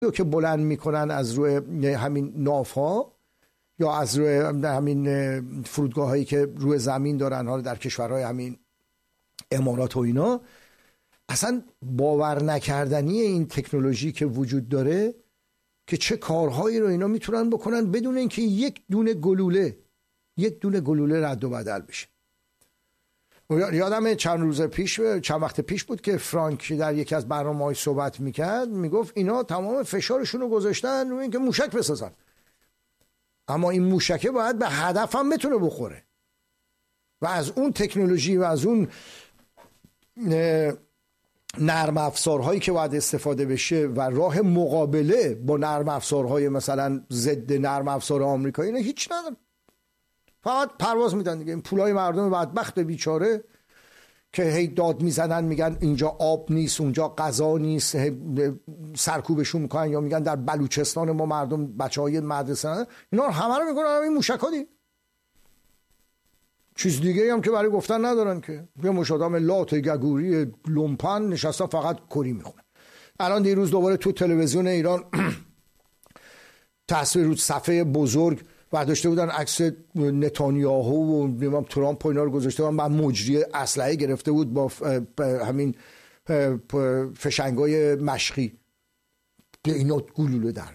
که بلند میکنن از روی همین ناوها یا از روی همین فرودگاه هایی که روی زمین دارن، حالا در کشورهای همین امارات و اینا، اصلا باور نکردنی این تکنولوژی که وجود داره که چه کارهایی رو اینا میتونن بکنن بدون اینکه یک دونه گلوله رد و بدل بشه. یادم چند وقت پیش بود که فرانک در یکی از برنامه‌های صحبت میکرد، میگفت اینا تمام فشارشون رو گذاشتن روی اینکه موشک بسازن، اما این موشکه باید به هدف هم بتونه بخوره و از اون تکنولوژی و از اون نرم افزارهایی که باید استفاده بشه و راه مقابله با نرم افزارهای مثلا ضد نرم افزار آمریکایی اینا هیچ ندارن، فقط پرواز میدن دیگه. این پولای مردم بدبخت بیچاره که هی داد میزنن میگن اینجا آب نیست، اونجا غذا نیست، سرکوبشون میکنن، یا میگن در بلوچستان ما مردم بچهای مدرسه ندارن، اینا همه رو میکنن این موشکا دی. چیز دیگه هم که برای گفتن ندارن که. یه مشادم لات گگوری لومپن نشستن فقط کری میخونن. الان دیروز دوباره تو تلویزیون ایران تصویر رو صفحه بزرگ برداشته بودن عکس نتانیاهو و ترامپ و اینا رو گذاشته بودن، بعد مجری اسلحه گرفته بود با همین فشنگای مشقی به اینا گلوله در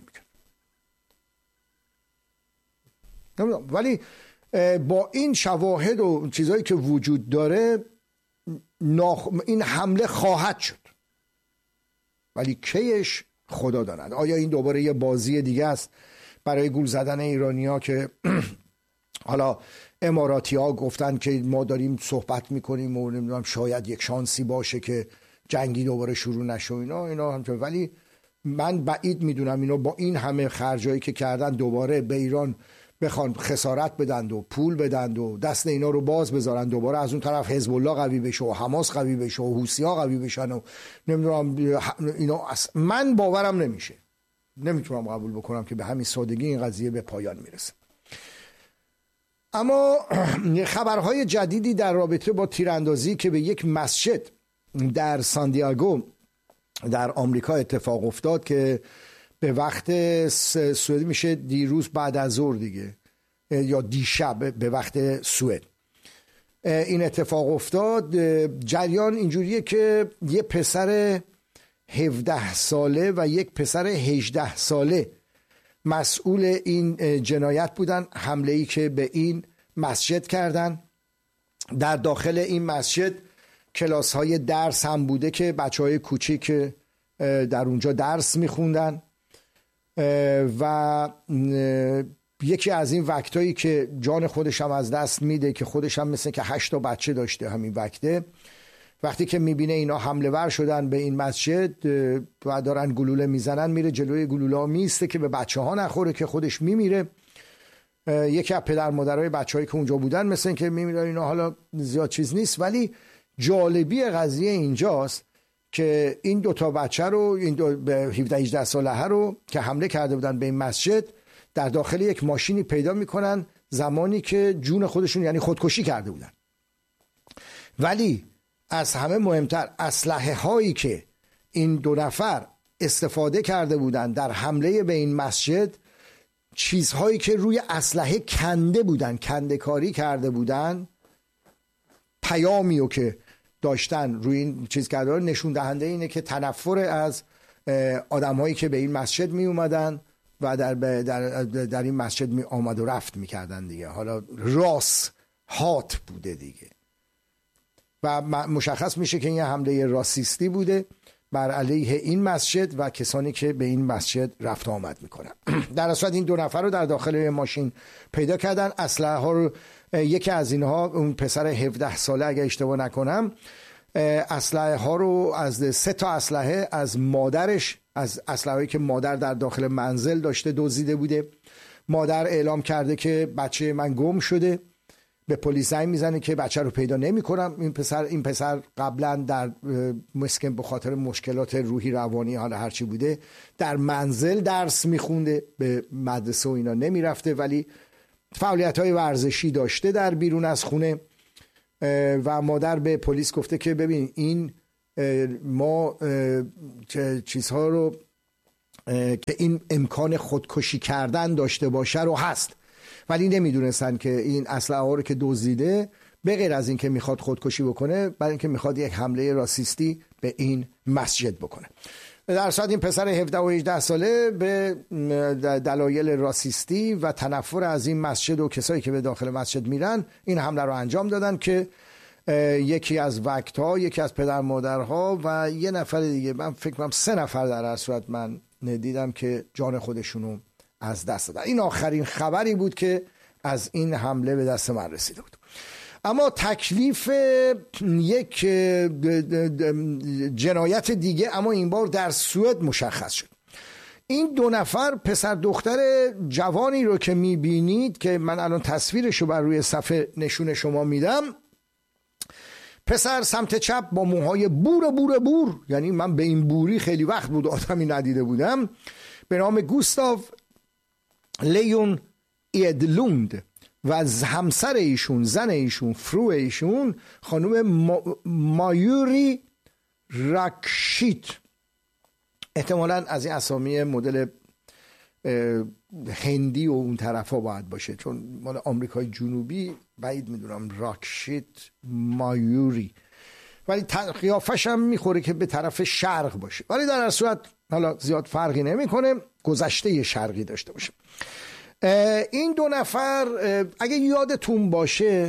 میکنه. ولی با این شواهد و چیزایی که وجود داره این حمله خواهد شد، ولی کیش خدا داند. آیا این دوباره یه بازی دیگه است برای گول زدن ایرانی‌ها که حالا اماراتی ها گفتن که ما داریم صحبت میکنیم و نمیدونم شاید یک شانسی باشه که جنگی دوباره شروع نشه اینا همچنین، ولی من بعید میدونم اینا با این همه خرجایی که کردن دوباره به ایران بخوان خسارت بدن و پول بدن و دست اینا رو باز بذارن، دوباره از اون طرف حزب الله قوی بشه و حماس قوی بشه و حوثی‌ها قوی بشن و نمیدونم اینا. من باورم نمیشه، نمیتونم قبول بکنم که به همین سادگی این قضیه به پایان میرسه. اما خبرهای جدیدی در رابطه با تیراندازی که به یک مسجد در ساندیاگو در آمریکا اتفاق افتاد که به وقت سوئد میشه دیروز بعد از ظهر دیگه یا دیشب به وقت سوئد این اتفاق افتاد. جریان اینجوریه که یه پسر 17 ساله و یک پسر 18 ساله مسئول این جنایت بودن، حمله‌ای که به این مسجد کردن. در داخل این مسجد کلاس‌های درس هم بوده که بچه‌های کوچیک در اونجا درس می‌خوندن و یکی از این وقتایی که جان خودش هم از دست میده که خودش هم مثل که 8 تا بچه داشته همین وقته، وقتی که میبینه اینا حمله ور شدن به این مسجد و دارن گلوله میزنن، میره جلوی گلوله ها میسته که به بچه ها نخوره که خودش میمیره. یکی از پدر مادرای بچه‌هایی که اونجا بودن مثل که میمیره. اینا حالا زیاد چیز نیست، ولی جالبی قضیه اینجاست که این دوتا بچه رو، این دو 17-18 ساله رو که حمله کرده بودن به این مسجد در داخل یک ماشینی پیدا میکنن زمانی که جون خودشون یعنی خودکشی کرده بودن. ولی از همه مهمتر اسلحه هایی که این دو نفر استفاده کرده بودن در حمله به این مسجد، چیزهایی که روی اسلحه کنده بودن، کنده کاری کرده بودن، پیامی رو که داشتن روی این چیز کرده نشون دهنده اینه که تنفر از آدمهایی که به این مسجد می اومدن و در این مسجد می آمد و رفت می کردن دیگه. حالا راس هات بوده دیگه و مشخص میشه که این حمله راسیستی بوده بر علیه این مسجد و کسانی که به این مسجد رفت آمد میکنن. در اصل این دو نفر رو در داخل ماشین پیدا کردن. اسلحه ها رو یکی از اینها، اون پسر 17 ساله اگه اشتباه نکنم، اسلحه ها رو از 3 تا اسلحه از مادرش، از اسلحه‌ای که مادر در داخل منزل داشته دزدیده بوده. مادر اعلام کرده که بچه من گم شده، به پلیس زنگ میزنه که بچه رو پیدا نمی‌کنم. این پسر قبلا در مسکن به خاطر مشکلات روحی روانی حالا هرچی بوده در منزل درس میخونده، به مدرسه و اینا نمیرفته، ولی فعالیت‌های ورزشی داشته در بیرون از خونه و مادر به پلیس گفته که ببین این ما چیزها رو که این امکان خودکشی کردن داشته باشه رو هست، ولی نمیدونستن که این اسلحه ها رو که دزدیده به غیر از این که میخواد خودکشی بکنه، برای اینکه میخواد یک حمله راسیستی به این مسجد بکنه. در صورت این پسر 17 و 18 ساله به دلایل راسیستی و تنفر از این مسجد و کسایی که به داخل مسجد میرن این حمله رو انجام دادن که یکی از وقتها، یکی از پدر مادرها و یه نفر دیگه، من فکر کنم 3 نفر در هر صورت من دیدم که جان خودشونو از دست دادن. این آخرین خبری بود که از این حمله به دست من رسیده بود. اما تکلیف یک جنایت دیگه اما این بار در سوئد مشخص شد. این 2 نفر پسر دختر جوانی رو که میبینید که من الان تصویرش رو بر روی صفحه نشون شما میدم، پسر سمت چپ با موهای بور، یعنی من به این بوری خیلی وقت بود آدمی ندیده بودم، به نام گوستاو لیون ایدلوند و همسر ایشون، زن ایشون، فرو ایشون خانم مایوری راکشیت. احتمالاً از این اسامی مدل هندی و اون طرف ها باید باشه، چون مال آمریکای جنوبی بعید میدونم راکشیت مایوری، ولی قیافش هم میخوره که به طرف شرق باشه، ولی در هر صورت حالا زیاد فرقی نمیکنه، گذشته شرقی داشته باشه. این 2 نفر اگه یادتون باشه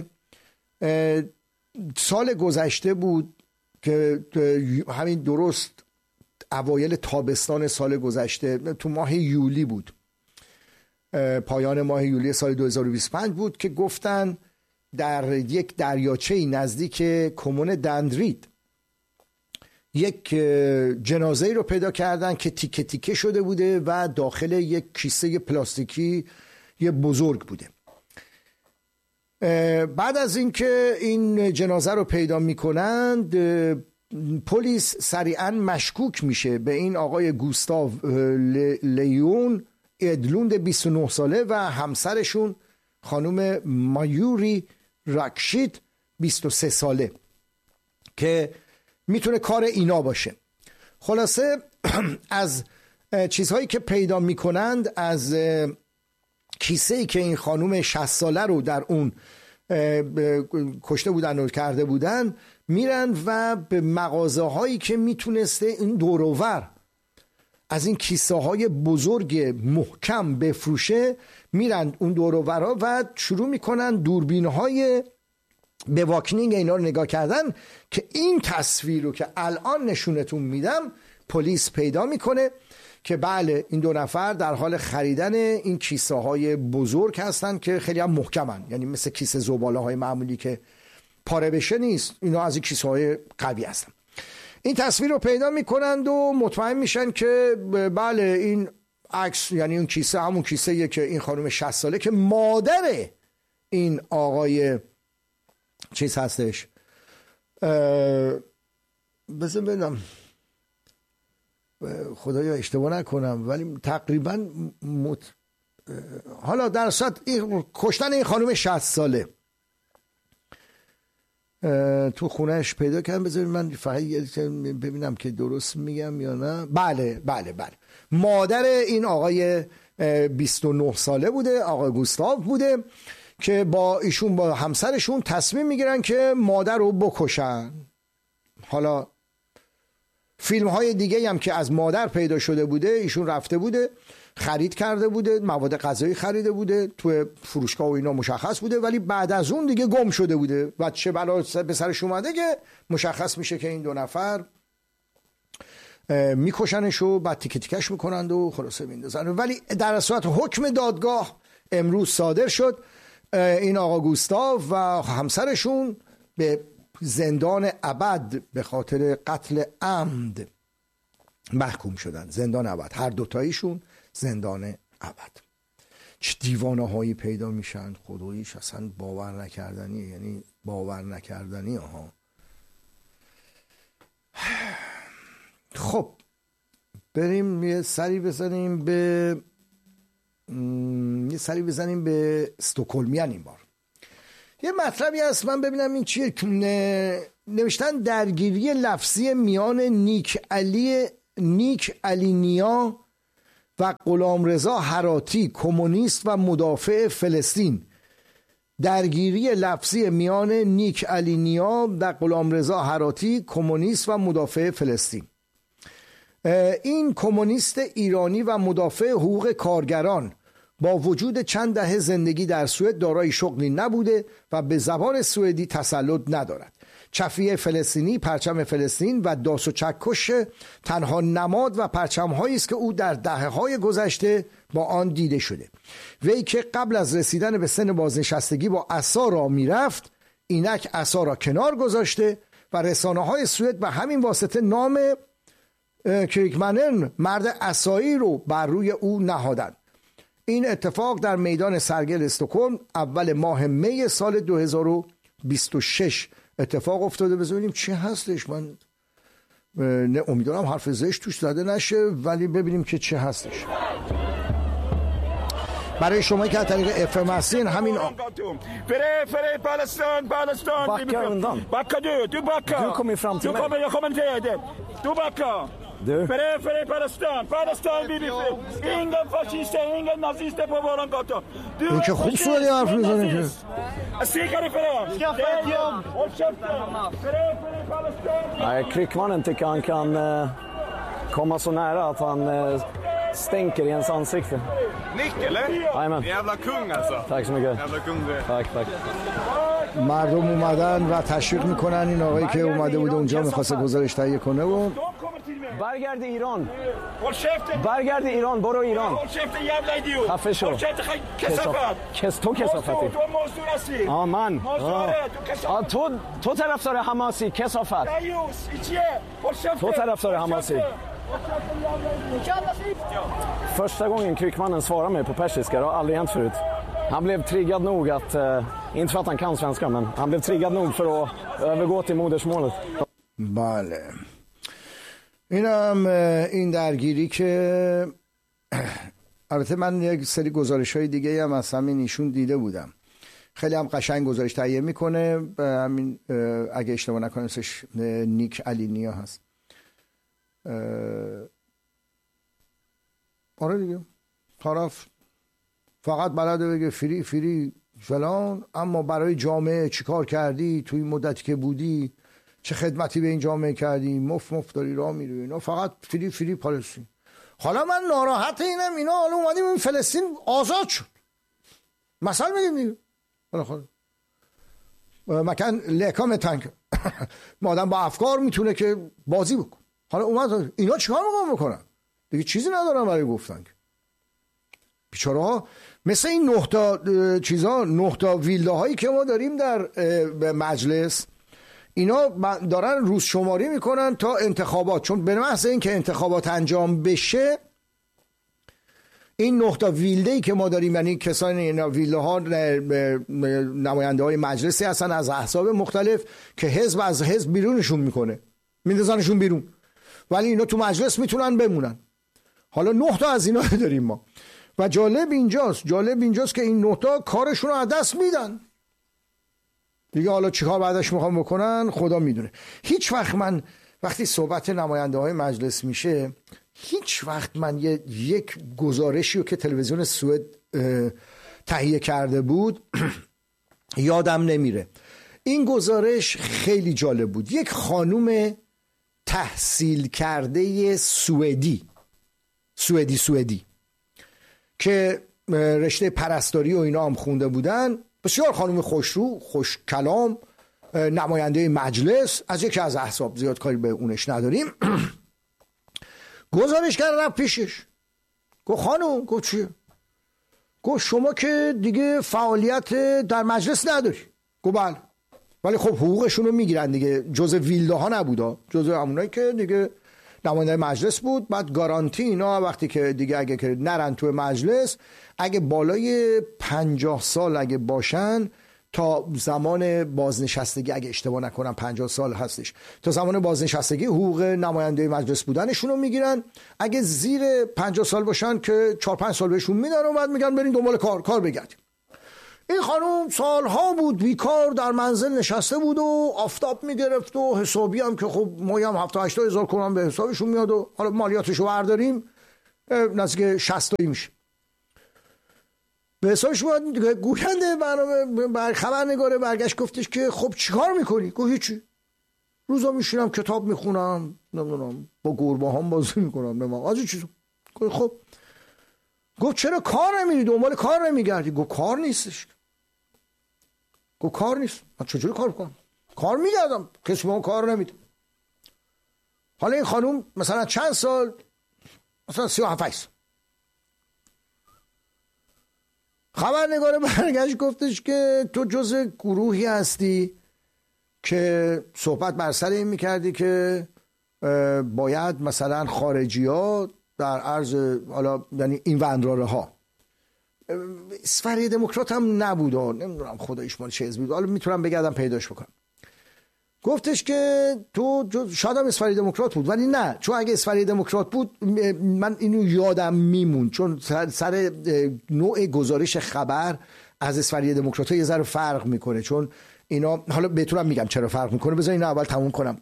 سال گذشته بود که همین درست اوایل تابستان سال گذشته، تو ماه یولی بود، پایان ماه یولی سال 2025 بود که گفتن در یک دریاچه نزدیک کمون دندرید یک جنازه رو پیدا کردن که تیکه تیکه شده بوده و داخل یک کیسه پلاستیکی یه بزرگ بوده. بعد از اینکه این جنازه رو پیدا میکنند، پلیس سریعا مشکوک میشه به این آقای گوستاو لیون ادلوند 29 ساله و همسرشون خانم مایوری راکشیت 23 ساله که میتونه کار اینا باشه. خلاصه از چیزهایی که پیدا میکنند، از کیسه‌ای که این خانم 60 ساله رو در اون کشته بودن و کرده بودن، میرن و به مغازه هایی که میتونسته این دوروور از این کیسه های بزرگ محکم بفروشه، میرن اون دوروورها و شروع میکنن دوربین های به واکنینگ اینا رو نگاه کردن که این تصویر رو که الان نشونتون میدم پلیس پیدا میکنه که بله این 2 نفر در حال خریدن این کیسه های بزرگ هستن که خیلی هم محکمن، یعنی مثل کیسه زباله های معمولی که پاره بشه نیست، اینا از این کیسه های قوی هستن. این تصویر رو پیدا میکنند و مطمئن میشن که بله این عکس، یعنی اون کیسه همون کیسه که این خانم 60 ساله که مادر این آقای چیز هستش، بذار ببینم خدایا اشتباه نکنم ولی تقریبا حالا در صورت کشتن این خانم 60 ساله تو خونهش پیدا کردم. بذارید من فقط ببینم که درست میگم یا نه. بله مادر این آقای 29 ساله بوده، آقای گوستاو بوده که با ایشون با همسرشون تصمیم میگیرن که مادر رو بکشن. حالا فیلم های دیگه هم که از مادر پیدا شده بوده، ایشون رفته بوده خرید کرده بوده، مواد غذایی خریده بوده، تو فروشگاه و اینا مشخص بوده، ولی بعد از اون دیگه گم شده بوده و چه بلا به سرش اومده که مشخص میشه که این 2 نفر میکشنش و بعد تیکه تیکش میکنند و خلاصه میندازن. ولی در صورت حکم دادگاه امروز صادر شد، این آقا گوستاو و همسرشون به زندان ابد به خاطر قتل عمد محکوم شدن، زندان ابد، هر دوتایشون زندان ابد. چه دیوانه هایی پیدا میشن خداییش، اصلا باور نکردنی، یعنی باور نکردنی ها. خب بریم یه سری بزنیم به استکهلمیان. این بار یه مطلبی هست، من ببینم این چیه. نوشتن درگیری لفظی میان نیک علی نیا و غلامرضا هراتی کمونیست و مدافع فلسطین. درگیری لفظی میان نیک علی نیا و غلامرضا هراتی کمونیست و مدافع فلسطین. این کمونیست ایرانی و مدافع حقوق کارگران با وجود چند دهه زندگی در سوئد دارای شغلی نبوده و به زبان سوئدی تسلط ندارد. چفیه فلسطینی، پرچم فلسطین و داس و چکش تنها نماد و پرچم‌هایی است که او در دهه‌های گذشته با آن دیده شده. وی که قبل از رسیدن به سن بازنشستگی با عصا را میرفت، اینک عصا را کنار گذاشته و رسانه‌های سوئد به همین واسطه نام کریگمنن مرد عصایی رو بر روی او نهادند. این اتفاق در میدان سرگل استکهلم اول ماه می سال 2026 اتفاق افتاده. ببینیم چی هستش. من امیدوارم حرف زشت توش زده نشه، ولی ببینیم که چی هستش. برای شما که از طریق FM هستین همین För Palestin Backa undan. Backa du backar. Du kommer fram till mig. Jag kommer inte göra det. Du backar. Du. För Palestin vill vi fred. Ingen fascister, ingen nazister på våran gata. این که خوب سوال حرف میزنه که Sticker du för det? Skaffa ett jobb. Håll käften. För Palestin. Nej, Kryckmannen tycker han kan komma så nära att han stänker i ens ansikte. Nick, eller? Jajamän. Jävla kung alltså. Tack så mycket. Jävla kung du är. Tack. مردم اومدن و تشویق میکنن این آقایی که اومده بود اونجا میخواسته گزارش تهیه کنه و برگرد ایران. Håll käften. برگرد ایران. برو ایران. Håll käften jävla idiot. خفه شو. Håll käften kasafat. تو کثافتی. Du måste rasi. Ja, man. Du kasafat. تو طرفدار حماسی کثافت. Dayus, ichie. Håll käften. تو طرفدار حماسی. Första gången Kryckmannen svarade mig på persiska, det har aldrig hänt förut. Han blev triggad nog att, inte för att han kan svenska, men han blev triggad nog för att övergå till modersmålet. بله اینم این درگیری که البته من یک سری گزارش‌های دیگه هم از همین ایشون دیده بودم. خیلی هم قشنگ گزارش تهیه میکنه. همین اگه اشتباه نکنم اسمش نیک علی نیا هست. آره دیگه طرف فقط بلده بگه فری فلان، اما برای جامعه چی کار کردی توی مدتی که بودی، چه خدمتی به این جامعه کردی، مفت داری راه میری اینا، فقط فری پالستین. حالا من ناراحت اینم اینا حالا اومدیم این فلسطین آزاد شد مثلا میگیم دیگه حالا مکان لکام تنک آدم با افکار میتونه که بازی بکن. حالا اومد اینا چیکار میکنن دیگه؟ چیزی ندارن برای گفتن. بیچاره ها مثل این 9 تا ویلاهایی که ما داریم در مجلس، اینا دارن روز شماری میکنن تا انتخابات، چون به محض اینکه انتخابات انجام بشه این 9 تا ویلده‌ای که ما داریم، یعنی کسانی اینا ویلاها نماینده های مجلسی هستن از احزاب مختلف که حزب از حزب بیرونشون میکنه، میندازنشون بیرون، ولی اینا تو مجلس میتونن بمونن. حالا 9 تا از اینا داریم ما و جالب اینجاست که این 9 تا کارشون رو از دست میدن دیگه. حالا چیکار بعدش میخوام بکنن خدا میدونه. هیچ وقت من وقتی صحبت نماینده های مجلس میشه، هیچ وقت من یک گزارشی رو که تلویزیون سوئد تهیه کرده بود یادم نمیره. این گزارش خیلی جالب بود. یک خانوم تحصیل کرده سوئدی که رشته پرستاری و اینا هم خونده بودن، بسیار خانم خوشرو، خوش کلام، نماینده مجلس از یکی از احزاب، زیاد کاری به اونش نداریم. گزارش کرد پیشش، گفت خانم، گفت چیه؟ گفت شما که دیگه فعالیت در مجلس نداری. گفت بله، ولی خب حقوقشون رو میگیرن دیگه، جزء ویلده ها نبودا، جزء همونایی که دیگه نماینده مجلس بود. بعد گارانتی اینا وقتی که دیگه اگه که نرن تو مجلس، اگه بالای 50 سال اگه باشن تا زمان بازنشستگی، اگه اشتباه نکنم 50 سال هستش، تا زمان بازنشستگی حقوق نماینده مجلس بودنشون رو میگیرن. اگه زیر 50 سال باشن که 4-5 سال بهشون میدن و بعد میگن برین دنبال کار بگردیم. این خانوم سالها بود بیکار در منزل نشسته بود و آفتاب میگرفت و حسابی هم که خب ما هم 70-80 هزار تومان به حسابشون میاد و حالا مالیاتشو برداریم نزدیک 60 میشه. به حساب شما گوینده برنامه خبرنگار برگشت گفتش که خب چیکار میکنی؟ گفت هیچی، روزا میشینم کتاب میخونم، نمیدونم با گربه هم بازی میکنم، نمیدونم از این چیزا. خب گفت چرا کار نمیری، دنبال کار نمیگردی؟ گفت کار نیستش. گفت کار نیست. من چجوری کار کنم؟ کار میگردم، کسی به من کار نمیده. حالا این خانوم مثلا چند سال، مثلا 37 سال، خبرنگار برگشت گفتش که تو جز گروهی هستی که صحبت بر سر این میکردی که باید مثلا خارجی ها در عرض، حالا یعنی این وندراره ها، اسفری دموکرات هم نبود، نمیدونم خدایش مال چه حزبی بود، حالا میتونم بگردم پیداش بکنم. گفتش که تو شاید هم اسفری دموکرات بود، ولی نه، چون اگه اسفری دموکرات بود من اینو یادم میمون، چون سر نوع گزارش خبر از اسفری دموکرات یه ذره فرق میکنه، چون اینا، حالا بهتونم میگم چرا فرق میکنه، بذار اینو اول تموم کنم.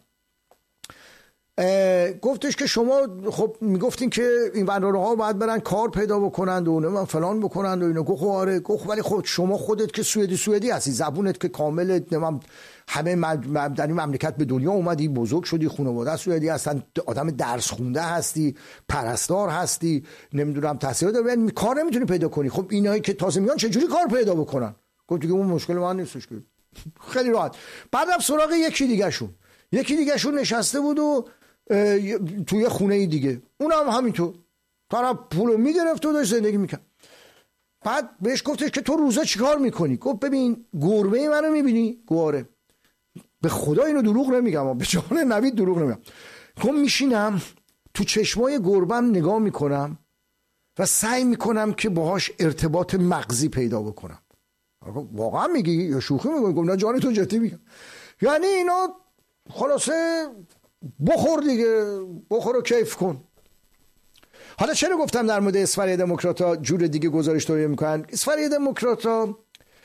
گفتش که شما خب میگفتین که این وندراره ها باید برن کار پیدا بکنند و من فلان بکنند و اینا. گفت آره. گفت ولی خب شما خودت که سوئدی هستی، زبونت که کامل، همه در این مملکت به دنیا اومدی، بزرگ شدی، خانواده سوئدی هستن، آدم درس خونده هستی، پرستار هستی، نمیدونم تحصیلات داری، کار نمیتونی پیدا کنی. خب اینایی که تازه میان چجوری کار پیدا بکنن؟ گفت دیگه اون مشکل من نیستش، که خیلی راحت. بعدم سراغ یکی دیگه شون نشسته بود و توی خونه دیگه، اونم همینطور طرف پولو میگرفت و داشت زندگی میکرد. بعد بهش گفتش که تو روزا چیکار میکنی؟ گفت ببین گربه منو میبینی؟ گواره. به خدا اینو دروغ نمیگم، به جان نوید دروغ نمیگم. گفت میشینم تو چشمای گربم نگاه میکنم و سعی میکنم که باهاش ارتباط مغزی پیدا بکنم. واقعا میگی یا شوخی میکنی؟ گفت نه جان تو جدی میگم. یعنی اینا خلاصه بخور دیگه، بخور و کیف کن. حالا چرا گفتم در مورد اسفری دموکرات‌ها جور دیگه گزارش تولید میکنن؟ اسفری دموکرات‌ها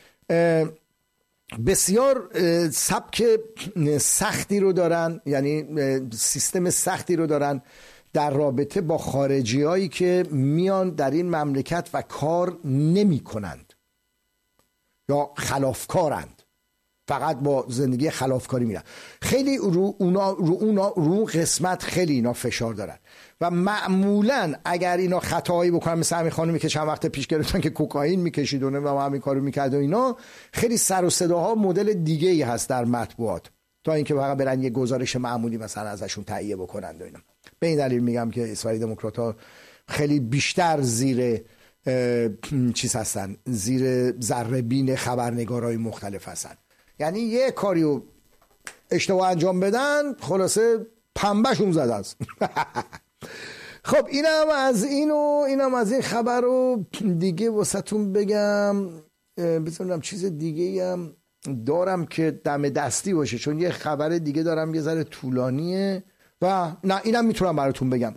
بسیار سبک سختی رو دارن، یعنی سیستم سختی رو دارن در رابطه با خارجی هایی که میان در این مملکت و کار نمی کنند یا خلافکارند، فقط با زندگی خلافکاری میرن. خیلی رو قسمت خیلی اینا فشار دارن و معمولا اگر اینا خطاهایی بکنن، مثل همین خانومی که چند وقت پیش گرفتن که کوکائین میکشید و همین کارو میکرد و اینا، خیلی سر و صداها مدل دیگه ای هست در مطبوعات، تا اینکه فقط برن یه گزارش معمولی مثلا ازشون تهیه بکنن و اینا. به این دلیل میگم که اسفری دموکرات‌ها خیلی بیشتر زیر چیز هستن، زیر ذره بین خبرنگارای مختلف هستن. یعنی یه کاریو اشتباه انجام بدن، خلاصه پنبهشون زده است. خب اینم از این خبر رو دیگه واسهتون بگم. بذارم چیز دیگه هم دارم که دم دستی باشه، چون یه خبر دیگه دارم یه ذره طولانیه و نه اینم میتونم براتون بگم.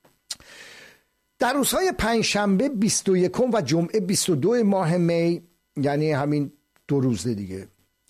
در روزهای پنجشنبه 21 و جمعه 22 ماه می، یعنی همین 2 روز دیگه،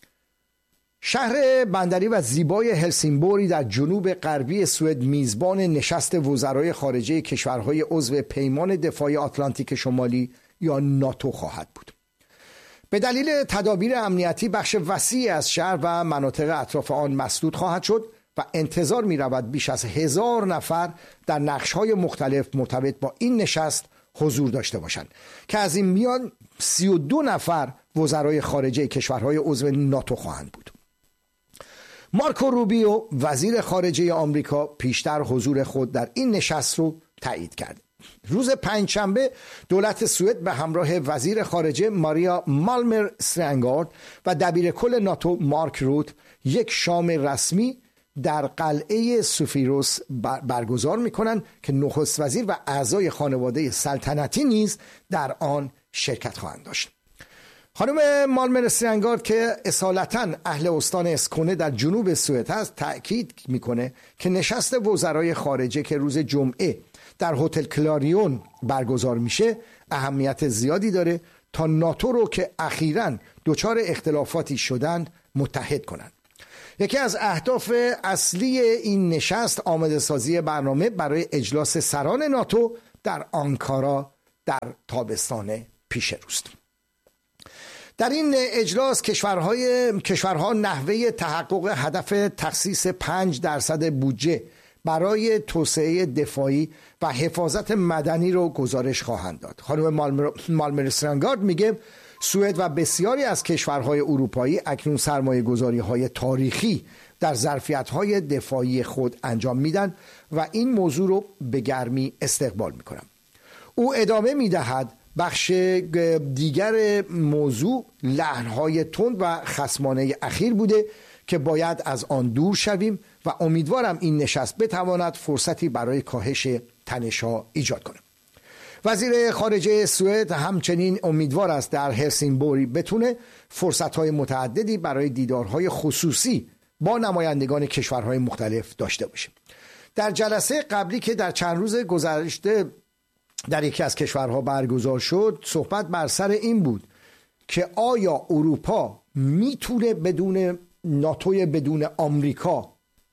شهر بندری و زیبای هلسینبوری در جنوب غربی سوئد میزبان نشست وزرای خارجه کشورهای عضو پیمان دفاعی آتلانتیک شمالی یا ناتو خواهد بود. به دلیل تدابیر امنیتی بخش وسیعی از شهر و مناطق اطراف آن مسدود خواهد شد و انتظار می رود بیش از 1000 نفر در نقش‌های مختلف مرتبط با این نشست حضور داشته باشند که از این میان 32 نفر وزرای خارجه کشورهای عضو ناتو خواهند بود. مارکو روبیو وزیر خارجه آمریکا پیشتر حضور خود در این نشست رو تایید کرد. روز پنجشنبه دولت سوئد به همراه وزیر خارجه ماریا مالمر استرنگارد و دبیر کل ناتو مارک روت یک شام رسمی در قلعه سوفیروس برگزار می‌کنند که نخست وزیر و اعضای خانواده سلطنتی نیز در آن شرکت خواهند داشت. خانم مالمر استرنگارد که اصالتاً اهل استان اسکونه در جنوب سوئد هست تأکید میکنه که نشست وزرای خارجه که روز جمعه در هتل کلاریون برگزار میشه اهمیت زیادی داره تا ناتو رو که اخیراً دچار اختلافاتی شدند متحد کنند. یکی از اهداف اصلی این نشست آماده سازی برنامه برای اجلاس سران ناتو در آنکارا در تابستان پیش روست. در این اجلاس کشورها نحوه تحقق هدف تخصیص 5% بودجه برای توسعه دفاعی و حفاظت مدنی رو گزارش خواهند داد. خانم مالمر استرانگارد میگه سوئد و بسیاری از کشورهای اروپایی اکنون سرمایه‌گذاری‌های تاریخی در ظرفیت‌های دفاعی خود انجام میدن و این موضوع رو به گرمی استقبال میکنن. او ادامه میدهد بخش دیگر موضوع لحن‌های تند و خصمانه اخیر بوده که باید از آن دور شویم و امیدوارم این نشست بتواند فرصتی برای کاهش تنش‌ها ایجاد کنه. وزیر خارجه سوئد همچنین امیدوار است در هلسینگبوری بتونه فرصت‌های متعددی برای دیدارهای خصوصی با نمایندگان کشورهای مختلف داشته باشه. در جلسه قبلی که در چند روز گذشته در یکی از کشورها برگزار شد، صحبت بر سر این بود که آیا اروپا میتونه بدون ناتوی بدون آمریکا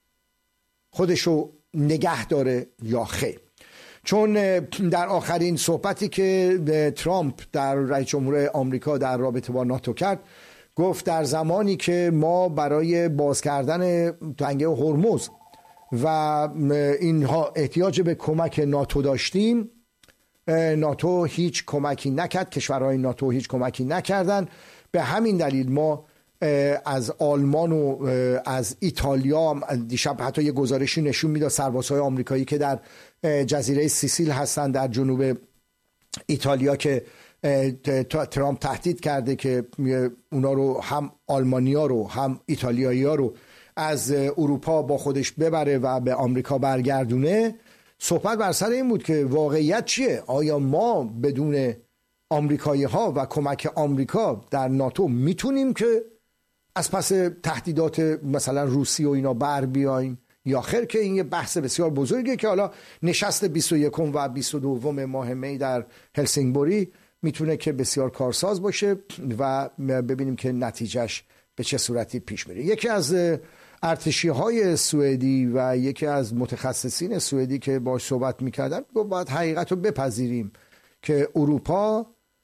خودشو نگه داره یا خیر؟ چون در آخرین صحبتی که ترامپ در رئیس جمهور آمریکا در رابطه با ناتو کرد، گفت در زمانی که ما برای باز کردن تنگه هرمز و اینها احتیاج به کمک ناتو داشتیم، ناتو هیچ کمکی نکرد، کشورهای ناتو هیچ کمکی نکردن. به همین دلیل ما از آلمان و از ایتالیا، دیشب حتی یه گزارشی نشون میداد سربازهای آمریکایی که در جزیره سیسیل هستن در جنوب ایتالیا که ترامپ تهدید کرده که اونا رو، هم آلمانیا رو هم ایتالیایی‌ها رو، از اروپا با خودش ببره و به آمریکا برگردونه. صحبت بر سر این بود که واقعیت چیه؟ آیا ما بدون آمریکایی ها و کمک آمریکا در ناتو میتونیم که از پس تهدیدات مثلا روسی و اینا بر بیایم یا خیر؟ که این یه بحث بسیار بزرگه که حالا نشست 21 و 22 ماه می در هلسینگبوری میتونه که بسیار کارساز باشه و ببینیم که نتیجهش به چه صورتی پیش میره. یکی از ارتشی‌های سوئدی و یکی از متخصصین سوئدی که باهاش صحبت میکردن گفت باید حقیقت رو بپذیریم که اروپا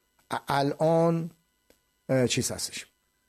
الان چیز هستش،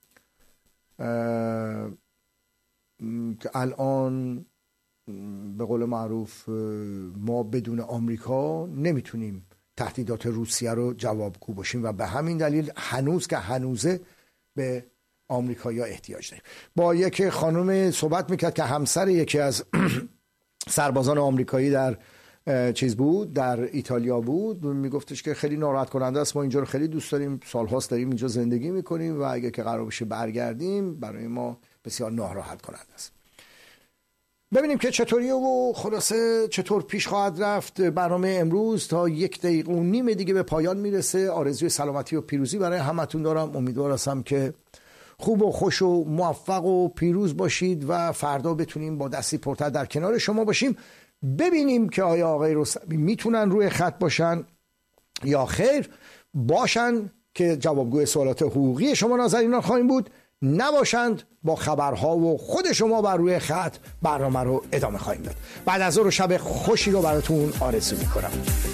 که الان به قول معروف ما بدون آمریکا نمیتونیم تهدیدات روسیه رو جوابگو باشیم و به همین دلیل هنوز که هنوزه به آمریکایی‌ها احتیاج داریم. با یک خانم صحبت میکرد که همسر یکی از سربازان آمریکایی در در ایتالیا بود، میگفتش که خیلی ناراحت کننده است، ما اینجا رو خیلی دوست داریم، سالهاست داریم اینجا زندگی میکنیم و اگه که قرار بشه برگردیم برای ما بسیار ناراحت کننده است. ببینیم که چطوریه و خلاصه چطور پیش خواهد رفت. برنامه امروز تا 1.5 دقیقه دیگه به پایان میرسه. آرزوی سلامتی و پیروزی برای همتون دارم. امیدوار هستم که خوب و خوش و موفق و پیروز باشید و فردا بتونیم با دستی پرتر در کنار شما باشیم. ببینیم که آیا آقای رستمی میتونن روی خط باشن یا خیر. باشن که جوابگوی سوالات حقوقی شما ناظرینان خواهیم بود، نباشند با خبرها و خود شما بر روی خط برنامه رو ادامه خواهیم داد. بعد از ظهر شب خوشی رو براتون آرزو میکنم.